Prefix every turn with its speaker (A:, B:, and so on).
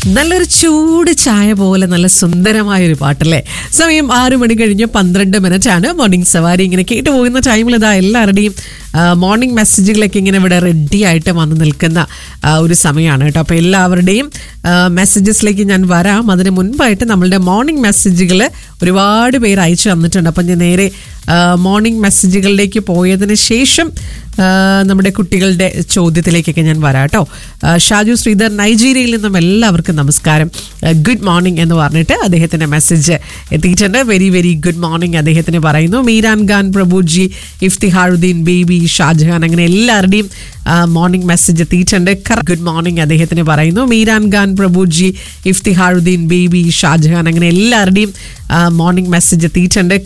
A: നല്ലൊരു ചൂട് ചായ പോലെ നല്ല സുന്ദരമായൊരു പാട്ടല്ലേ. സമയം 6 മണി കഴിഞ്ഞ് 12 മിനിറ്റാണ്. മോർണിംഗ് സവാരി ഇങ്ങനെ കേട്ടു പോകുന്ന ടൈമിൽ ഇതാ എല്ലാവരുടെയും മോർണിംഗ് മെസ്സേജുകളൊക്കെ ഇങ്ങനെ ഇവിടെ റെഡി ആയിട്ട് വന്ന് നിൽക്കുന്ന ഒരു സമയമാണ് കേട്ടോ. അപ്പോൾ എല്ലാവരുടെയും മെസ്സേജസിലേക്ക് ഞാൻ വരാം. അതിന് മുൻപായിട്ട് നമ്മളുടെ മോർണിംഗ് മെസ്സേജുകൾ ഒരുപാട് പേര് അയച്ചു തന്നിട്ടുണ്ട്. അപ്പം ഞാൻ നേരെ മോർണിംഗ് മെസ്സേജുകളിലേക്ക് പോയതിന് ശേഷം നമ്മുടെ കുട്ടികളുടെ ചോദ്യത്തിലേക്കൊക്കെ ഞാൻ വരാം കേട്ടോ. ഷാജു ശ്രീധർ നൈജീരിയയിൽ നിന്നും എല്ലാവർക്കും നമസ്കാരം, ഗുഡ് മോർണിംഗ് എന്ന് പറഞ്ഞിട്ട് അദ്ദേഹത്തിൻ്റെ മെസ്സേജ് എത്തിയിട്ടുണ്ട്. വെരി വെരി ഗുഡ് മോർണിംഗ് അദ്ദേഹത്തിന് പറയുന്നു. മീരാൻ ഖാൻ, പ്രഭുജി, ഇഫ്തിഹാറുദ്ദീൻ, ബേബി, ഷാജഹാൻ, അങ്ങനെ എല്ലാവരുടെയും മോർണിംഗ് മെസ്സേജ് എത്തിയിട്ടുണ്ട്. ഗുഡ് മോർണിംഗ് അദ്ദേഹത്തിന് പറയുന്നു. മീരാൻ ഖാൻ, പ്രഭുജി, ഇഫ്തിഹാറുദ്ദീൻ, ബേബി, ഷാജഹാൻ, അങ്ങനെ എല്ലാവരുടെയും മോർണിംഗ് മെസ്സേജ് എത്തിയിട്ടുണ്ട്.